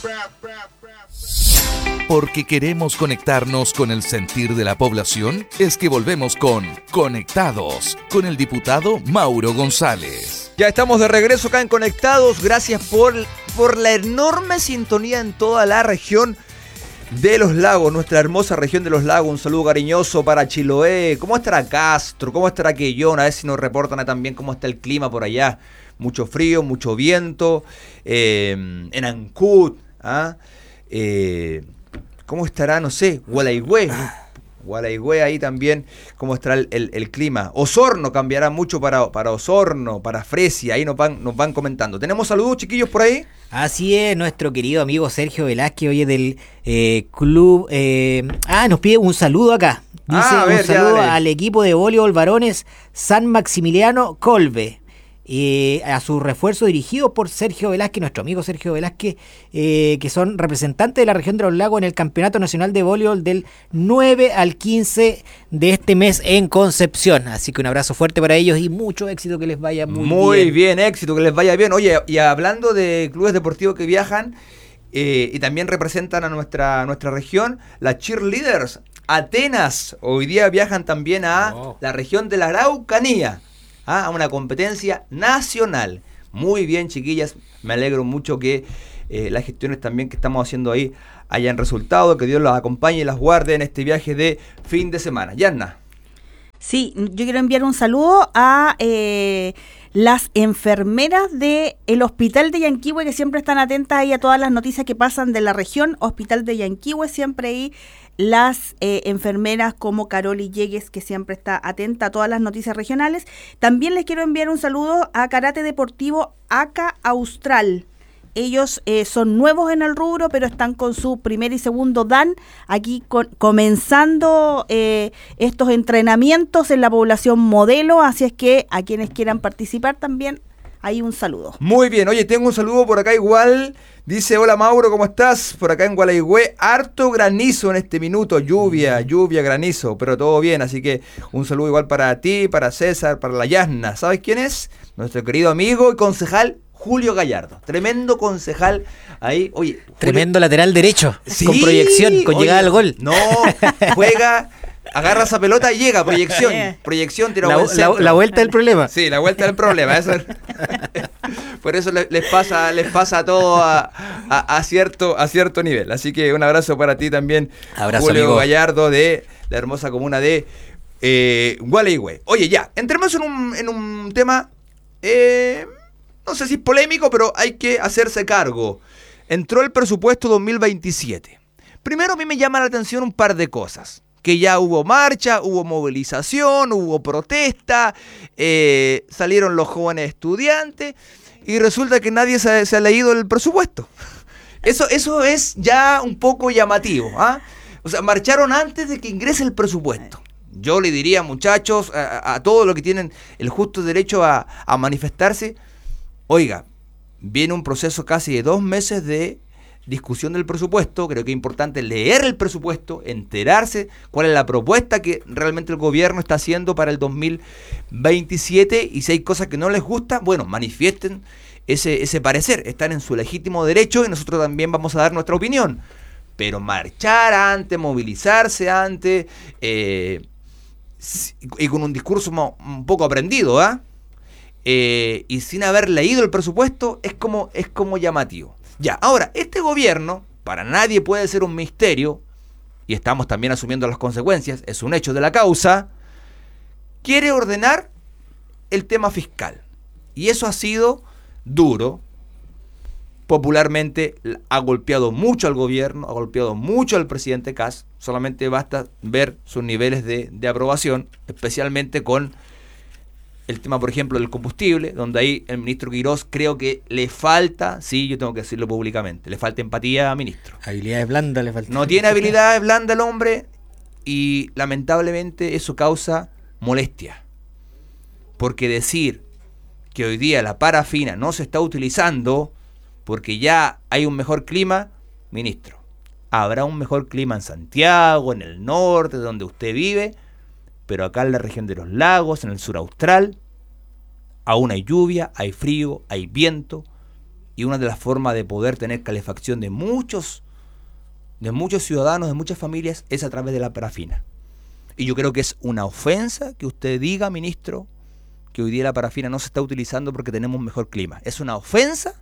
Porque queremos conectarnos con el sentir de la población, es que volvemos con Conectados, con el diputado Mauro González. Ya estamos de regreso acá en Conectados. Gracias por la enorme sintonía en toda la región de los lagos, nuestra hermosa región de los lagos. Un saludo cariñoso para Chiloé. ¿Cómo estará Castro? ¿Cómo estará Quellón? A ver si nos reportan también cómo está el clima por allá. Mucho frío, mucho viento. En Ancud, ¿cómo estará? No sé, Gualaigüe ahí también, ¿cómo estará el clima? Osorno cambiará mucho para Osorno, para Fresia, ahí nos van comentando. ¿Tenemos saludos, chiquillos, por ahí? Así es, nuestro querido amigo Sergio Velázquez, oye, del club... nos pide un saludo acá. Dice un saludo al equipo de voleibol varones San Maximiliano Colbe. A su refuerzo dirigido por Sergio Velázquez, nuestro amigo Sergio Velázquez, que son representantes de la región de los lagos en el Campeonato Nacional de Voleibol del 9 al 15 de este mes en Concepción. Así que un abrazo fuerte para ellos y mucho éxito, que les vaya muy bien. Éxito, que les vaya bien. Oye, y hablando de clubes deportivos que viajan y también representan a nuestra región, las cheerleaders Atenas hoy día viajan también a la región de la Araucanía, a una competencia nacional. Muy bien, chiquillas, me alegro mucho que las gestiones también que estamos haciendo ahí hayan resultado, que Dios las acompañe y las guarde en este viaje de fin de semana. Yanna. Sí, yo quiero enviar un saludo a las enfermeras del Hospital de Yanquihue, que siempre están atentas ahí a todas las noticias que pasan de la región. Hospital de Yanquihue, siempre ahí las enfermeras como Caroli Llegues, que siempre está atenta a todas las noticias regionales. También les quiero enviar un saludo a Karate Deportivo ACA Austral. Ellos son nuevos en el rubro, pero están con su primer y segundo dan aquí comenzando estos entrenamientos en la población modelo, así es que a quienes quieran participar también hay un saludo. Muy bien, oye, tengo un saludo por acá igual. Dice, hola Mauro, ¿cómo estás? Por acá en Gualaigüe, harto granizo en este minuto, lluvia, granizo, pero todo bien, así que un saludo igual para ti, para César, para la Yasna. ¿Sabes quién es? Nuestro querido amigo y concejal Julio Gallardo, tremendo concejal ahí, oye. Tremendo lateral derecho, sí, con proyección, con llegada al gol. No, juega, agarra esa pelota y llega, proyección, tira la vuelta del problema. Sí, la vuelta del problema, eso. Por eso les pasa a todo a cierto nivel. Así que un abrazo para ti también, abrazo, Julio amigo Gallardo, de la hermosa comuna de Gualeguay. Oye, ya, entremos en un tema, no sé si es polémico, pero hay que hacerse cargo. Entró el presupuesto 2027. Primero, a mí me llama la atención un par de cosas. Que ya hubo marcha, hubo movilización, hubo protesta, salieron los jóvenes estudiantes y resulta que nadie se ha leído el presupuesto. Eso es ya un poco llamativo, ¿ah? O sea, marcharon antes de que ingrese el presupuesto. Yo le diría, muchachos, a todos los que tienen el justo derecho a manifestarse, oiga, viene un proceso casi de 2 meses de discusión del presupuesto. Creo que es importante leer el presupuesto, enterarse cuál es la propuesta que realmente el gobierno está haciendo para el 2027, y si hay cosas que no les gustan, bueno, manifiesten ese parecer, están en su legítimo derecho y nosotros también vamos a dar nuestra opinión. Pero marchar antes, movilizarse antes, y con un discurso un poco aprendido, y sin haber leído el presupuesto, es como llamativo. Ya, ahora, este gobierno, para nadie puede ser un misterio, y estamos también asumiendo las consecuencias, es un hecho de la causa, quiere ordenar el tema fiscal. Y eso ha sido duro, popularmente ha golpeado mucho al gobierno, ha golpeado mucho al presidente Kast. Solamente basta ver sus niveles de aprobación, especialmente con el tema, por ejemplo, del combustible, donde ahí el ministro Quirós creo que le falta, sí, yo tengo que decirlo públicamente, le falta empatía, ministro. Habilidades blandas le falta. No tiene habilidades blandas el hombre, y lamentablemente eso causa molestia. Porque decir que hoy día la parafina no se está utilizando porque ya hay un mejor clima, ministro, habrá un mejor clima en Santiago, en el norte, donde usted vive, pero acá en la región de los lagos, en el sur austral, aún hay lluvia, hay frío, hay viento, Y una de las formas de poder tener calefacción de muchos ciudadanos, de muchas familias, es a través de la parafina. Y yo creo que es una ofensa que usted diga, ministro, que hoy día la parafina no se está utilizando porque tenemos un mejor clima. Es una ofensa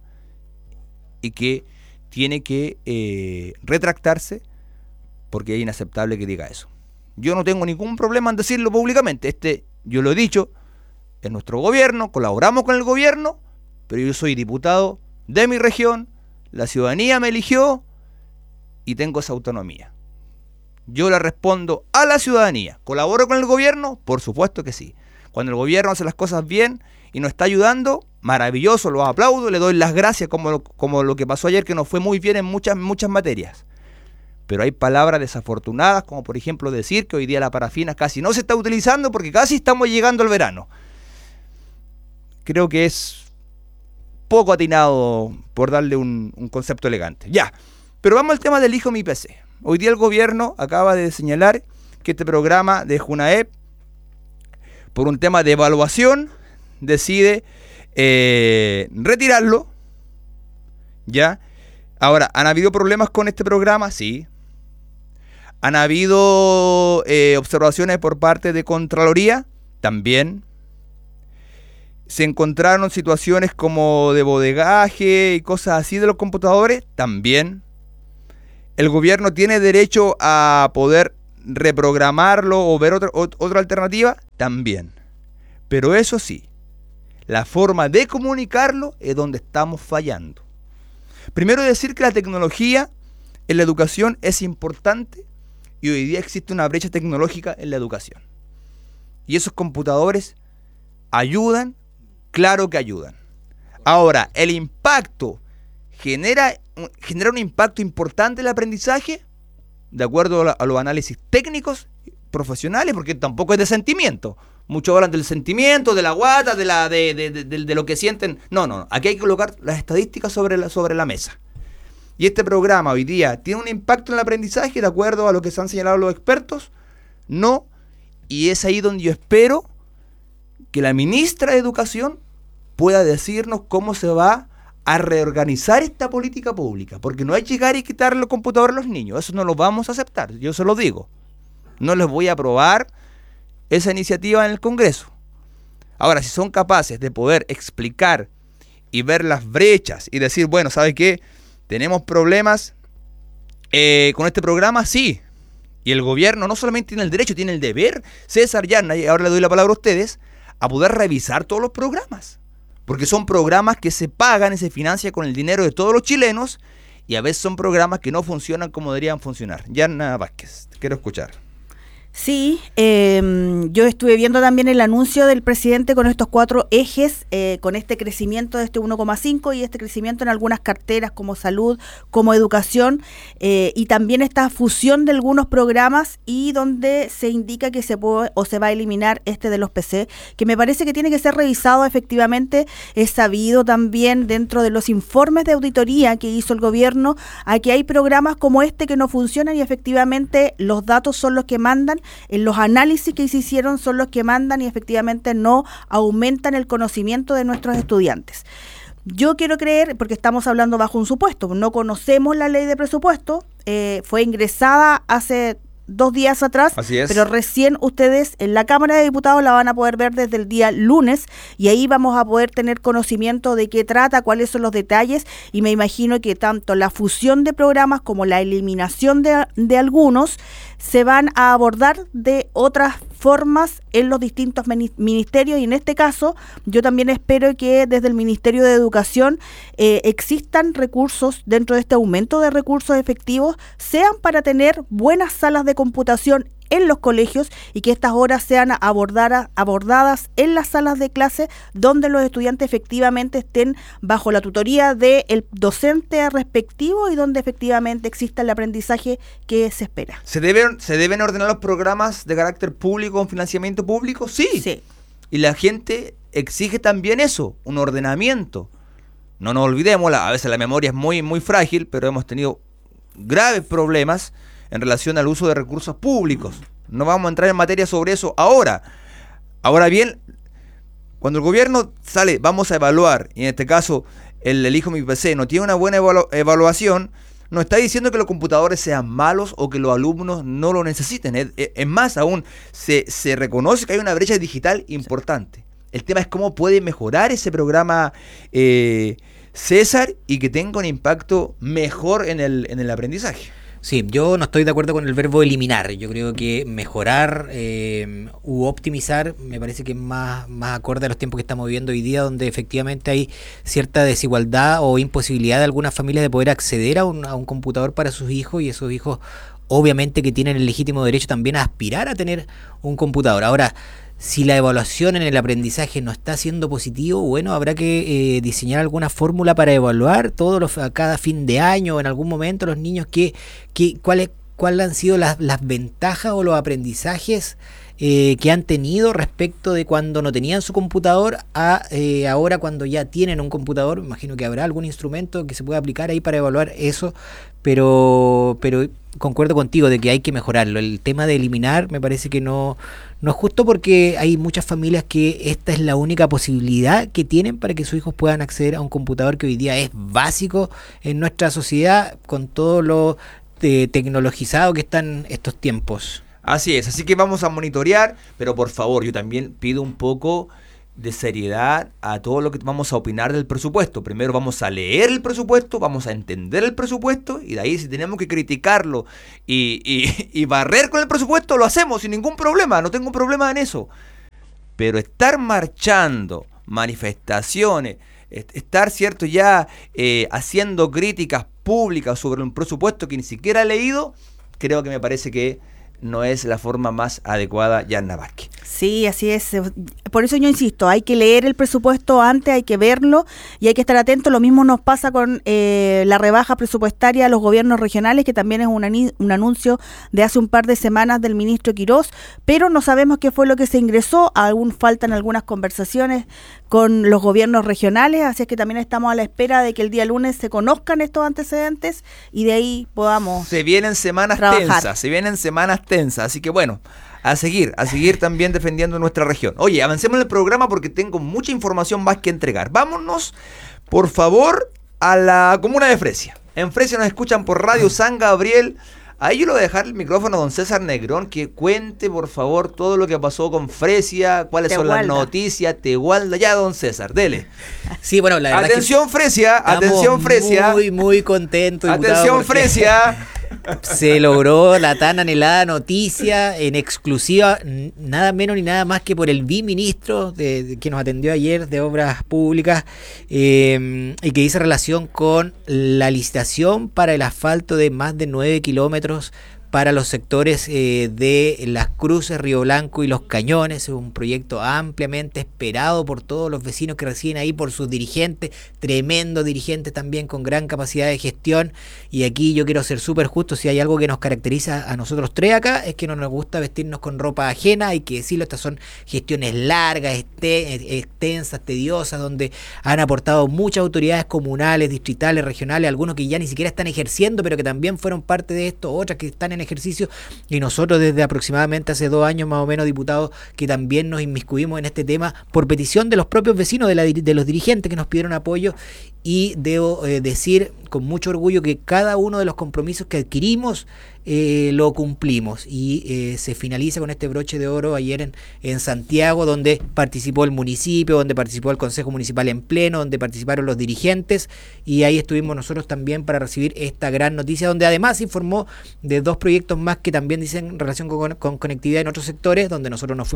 y que tiene que retractarse, porque es inaceptable que diga eso. Yo no tengo ningún problema en decirlo públicamente. Yo lo he dicho, es nuestro gobierno, colaboramos con el gobierno, pero yo soy diputado de mi región, la ciudadanía me eligió y tengo esa autonomía. Yo le respondo a la ciudadanía. ¿Colaboro con el gobierno? Por supuesto que sí. Cuando el gobierno hace las cosas bien y nos está ayudando, maravilloso, lo aplaudo, le doy las gracias, como lo que pasó ayer, que nos fue muy bien en muchas materias. Pero hay palabras desafortunadas, como por ejemplo decir que hoy día la parafina casi no se está utilizando porque casi estamos llegando al verano. Creo que es poco atinado, por darle un concepto elegante. Ya, pero vamos al tema del Hijo Mi PC. Hoy día el gobierno acaba de señalar que este programa de Junaep, por un tema de evaluación, decide retirarlo. ¿Ya? Ahora, ¿han habido problemas con este programa? Sí. ¿Han habido observaciones por parte de Contraloría? También. ¿Se encontraron situaciones como de bodegaje y cosas así de los computadores? También. ¿El gobierno tiene derecho a poder reprogramarlo o ver otra alternativa? También. Pero eso sí, la forma de comunicarlo es donde estamos fallando. Primero decir que la tecnología en la educación es importante y hoy día existe una brecha tecnológica en la educación. Y esos computadores ayudan, claro que ayudan. Ahora, el impacto genera un impacto importante en el aprendizaje, de acuerdo a los análisis técnicos, profesionales, porque tampoco es de sentimiento. Muchos hablan del sentimiento, de la guata, de lo que sienten. No. Aquí hay que colocar las estadísticas sobre la mesa. Y este programa hoy día tiene un impacto en el aprendizaje, de acuerdo a lo que se han señalado los expertos. No. Y es ahí donde yo espero que la ministra de Educación pueda decirnos cómo se va a reorganizar esta política pública. Porque no hay que llegar y quitarle los computadores a los niños. Eso no lo vamos a aceptar. Yo se lo digo. No les voy a aprobar esa iniciativa en el Congreso. Ahora, si son capaces de poder explicar y ver las brechas y decir, bueno, ¿sabe qué? Tenemos problemas con este programa, sí. Y el gobierno no solamente tiene el derecho, tiene el deber, César Yarna, y ahora le doy la palabra a ustedes, a poder revisar todos los programas. Porque son programas que se pagan y se financian con el dinero de todos los chilenos, y a veces son programas que no funcionan como deberían funcionar. Yarna Vázquez, te quiero escuchar. Sí, yo estuve viendo también el anuncio del presidente con estos 4 ejes, con este crecimiento de este 1,5 y este crecimiento en algunas carteras como salud, como educación, y también esta fusión de algunos programas y donde se indica que se puede o se va a eliminar este de los PC, que me parece que tiene que ser revisado efectivamente. Es sabido también dentro de los informes de auditoría que hizo el gobierno a que hay programas como este que no funcionan y efectivamente los datos son los que mandan. En los análisis que se hicieron son los que mandan y efectivamente no aumentan el conocimiento de nuestros estudiantes. Yo quiero creer, porque estamos hablando bajo un supuesto, no conocemos la ley de presupuesto, fue ingresada hace 2 días atrás, pero recién ustedes en la Cámara de Diputados la van a poder ver desde el día lunes y ahí vamos a poder tener conocimiento de qué trata, cuáles son los detalles, y me imagino que tanto la fusión de programas como la eliminación de algunos se van a abordar de otras formas en los distintos ministerios, y en este caso yo también espero que desde el Ministerio de Educación existan recursos dentro de este aumento de recursos efectivos, sean para tener buenas salas de computación en los colegios y que estas horas sean abordadas en las salas de clase donde los estudiantes efectivamente estén bajo la tutoría del docente respectivo y donde efectivamente exista el aprendizaje que se espera. ¿Se deben ordenar los programas de carácter público con financiamiento público? Sí. Y la gente exige también eso, un ordenamiento. No nos olvidemos, a veces la memoria es muy, muy frágil, pero hemos tenido graves problemas en relación al uso de recursos públicos. No vamos a entrar en materia sobre eso ahora. Ahora bien, cuando el gobierno sale, vamos a evaluar, y en este caso el Elijo mi PC no tiene una buena evaluación, no está diciendo que los computadores sean malos o que los alumnos no lo necesiten. Es más, aún se reconoce que hay una brecha digital importante. El tema es cómo puede mejorar ese programa César y que tenga un impacto mejor en el aprendizaje. Sí, yo no estoy de acuerdo con el verbo eliminar. Yo creo que mejorar u optimizar me parece que es más acorde a los tiempos que estamos viviendo hoy día, donde efectivamente hay cierta desigualdad o imposibilidad de algunas familias de poder acceder a un computador para sus hijos, y esos hijos obviamente que tienen el legítimo derecho también a aspirar a tener un computador. Ahora, si la evaluación en el aprendizaje no está siendo positivo, bueno, habrá que diseñar alguna fórmula para evaluar a cada fin de año o en algún momento los niños cuáles han sido las ventajas o los aprendizajes que han tenido respecto de cuando no tenían su computador a ahora cuando ya tienen un computador. Me imagino que habrá algún instrumento que se pueda aplicar ahí para evaluar eso, pero concuerdo contigo de que hay que mejorarlo. El tema de eliminar me parece que no es justo, porque hay muchas familias que esta es la única posibilidad que tienen para que sus hijos puedan acceder a un computador que hoy día es básico en nuestra sociedad con todo lo tecnologizado que están estos tiempos. Así es, así que vamos a monitorear, pero por favor, yo también pido un poco de seriedad a todo lo que vamos a opinar del presupuesto. Primero vamos a leer el presupuesto, vamos a entender el presupuesto, y de ahí si tenemos que criticarlo y barrer con el presupuesto, lo hacemos sin ningún problema, no tengo problema en eso. Pero estar marchando, manifestaciones, estar cierto ya haciendo críticas públicas sobre un presupuesto que ni siquiera he leído, creo que me parece que no es la forma más adecuada, Yanna Vázquez. Sí, así es. Por eso yo insisto, hay que leer el presupuesto antes, hay que verlo y hay que estar atento. Lo mismo nos pasa con la rebaja presupuestaria a los gobiernos regionales, que también es un anuncio de hace un par de semanas del ministro Quirós, pero no sabemos qué fue lo que se ingresó. Aún faltan algunas conversaciones con los gobiernos regionales, así es que también estamos a la espera de que el día lunes se conozcan estos antecedentes y de ahí podamos Se vienen semanas tensas, así que bueno, a seguir también defendiendo nuestra región. Oye, avancemos en el programa porque tengo mucha información más que entregar. Vámonos, por favor, a la comuna de Fresia. En Fresia nos escuchan por Radio San Gabriel. Ahí yo le voy a dejar el micrófono a don César Negrón, que cuente, por favor, todo lo que pasó con Fresia, cuáles son las noticias, Tegualda. Ya, don César, dele. Sí, bueno, la verdad atención, Fresia, muy, muy contento. Atención, Fresia. Se logró la tan anhelada noticia en exclusiva, nada menos ni nada más que por el viceministro que nos atendió ayer de Obras Públicas, y que dice relación con la licitación para el asfalto de más de 9 kilómetros para los sectores de Las Cruces, Río Blanco y Los Cañones. Es un proyecto ampliamente esperado por todos los vecinos que residen ahí, por sus dirigentes, tremendos dirigentes también con gran capacidad de gestión. Y aquí yo quiero ser súper justo: si hay algo que nos caracteriza a nosotros tres acá, es que no nos gusta vestirnos con ropa ajena. Hay que decirlo, estas son gestiones largas, extensas, tediosas, donde han aportado muchas autoridades comunales, distritales, regionales, algunos que ya ni siquiera están ejerciendo, pero que también fueron parte de esto, otras que están en ejercicio, y nosotros desde aproximadamente hace 2 años más o menos, diputados, que también nos inmiscuimos en este tema por petición de los propios vecinos, de los dirigentes que nos pidieron apoyo. Y debo decir con mucho orgullo que cada uno de los compromisos que adquirimos lo cumplimos, y se finaliza con este broche de oro ayer en Santiago, donde participó el municipio, donde participó el Consejo Municipal en pleno, donde participaron los dirigentes, y ahí estuvimos nosotros también para recibir esta gran noticia, donde además informó de 2 proyectos más que también dicen relación con conectividad en otros sectores, donde nosotros nos fuimos